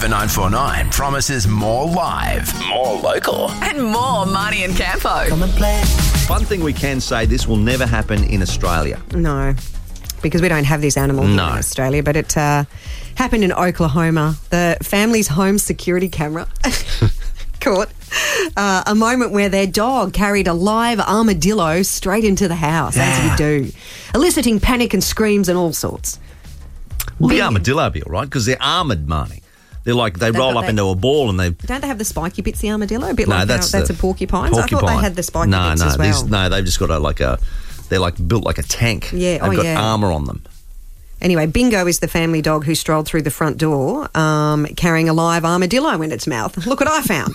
0949 promises more live, more local, And more Marnie and Campo. One thing we can say, this will never happen in Australia. No, because we don't have these animals in Australia, but it happened in Oklahoma. The family's home security camera caught a moment where their dog carried a live armadillo straight into the house, as you do, eliciting panic and screams and all sorts. Well, the armadillo will be all right because they're armoured, Marnie. They're like, they roll up into a ball and they... Don't they have the spiky bits, the armadillo? A bit No, like that's a porcupine. I thought they had the spiky bits as well. No, they've just got they're like built like a tank. Yeah, They've got armour on them. Anyway, Bingo is the family dog who strolled through the front door carrying a live armadillo in its mouth. Look what I found.